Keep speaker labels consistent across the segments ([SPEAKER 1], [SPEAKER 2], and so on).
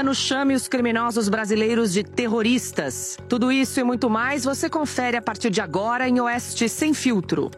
[SPEAKER 1] ONU chame os criminosos brasileiros de terroristas. Tudo isso e muito mais você confere a partir de agora em Oeste Sem Filtro.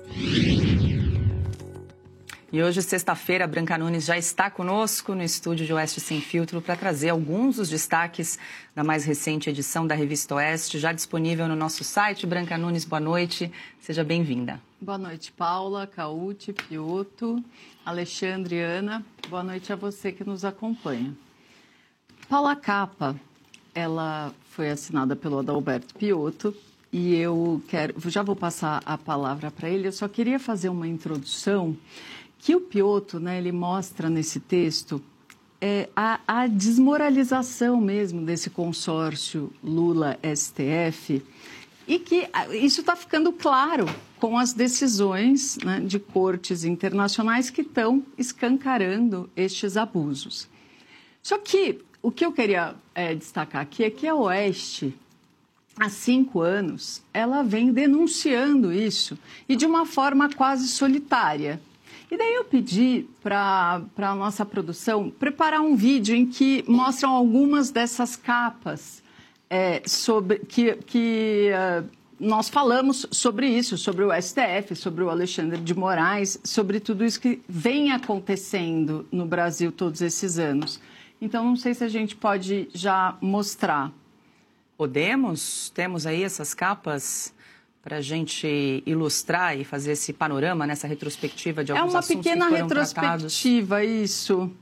[SPEAKER 1] E hoje, sexta-feira, a Branca Nunes já está conosco no estúdio de Oeste Sem Filtro para trazer alguns dos destaques da mais recente edição da Revista Oeste, já disponível no nosso site. Branca Nunes, boa noite, seja bem-vinda.
[SPEAKER 2] Boa noite, Paula, Cauti, Piotto, Alexandre, Ana. Boa noite a você que nos acompanha. Paula Capa, ela foi assinada pelo Adalberto Piotto e já vou passar a palavra para ele. Eu só queria fazer uma introdução que o Piotto, né, ele mostra nesse texto a desmoralização mesmo desse consórcio Lula-STF e que isso está ficando claro com as decisões, né, de cortes internacionais que estão escancarando estes abusos. Só que o que eu queria destacar aqui é que a Oeste, há 5 anos, ela vem denunciando isso e de uma forma quase solitária. E daí eu pedi para a nossa produção preparar um vídeo em que mostram algumas dessas capas sobre que nós falamos sobre isso, sobre o STF, sobre o Alexandre de Moraes, sobre tudo isso que vem acontecendo no Brasil todos esses anos. Então, não sei se a gente pode já mostrar.
[SPEAKER 1] Podemos? Temos aí essas capas para a gente ilustrar e fazer esse panorama nessa retrospectiva de alguns assuntos que foram tratados.
[SPEAKER 2] É uma pequena retrospectiva, isso.